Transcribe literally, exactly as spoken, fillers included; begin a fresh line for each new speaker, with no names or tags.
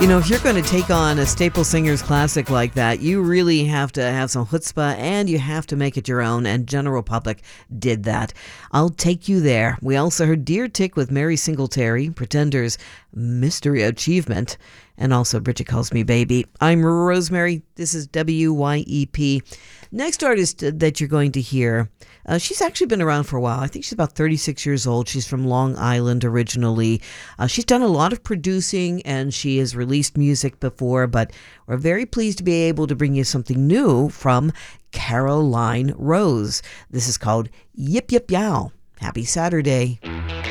You know, if you're going to take on a Staple Singers classic like that, you really have to have some chutzpah and you have to make it your own, and General Public did that. I'll Take You There. We also heard Dear Tick with Mary Singletary, Pretenders, Mystery Achievement, and also Bridget Calls Me Baby. I'm Rosemary. This is W Y E P. Next artist that you're going to hear, uh, she's actually been around for a while. I think she's about thirty-six years old. She's from Long Island originally. Uh, she's done a lot of producing and she has released music before, but we're very pleased to be able to bring you something new from Caroline Rose. This is called Yip Yip Yow. Happy Saturday.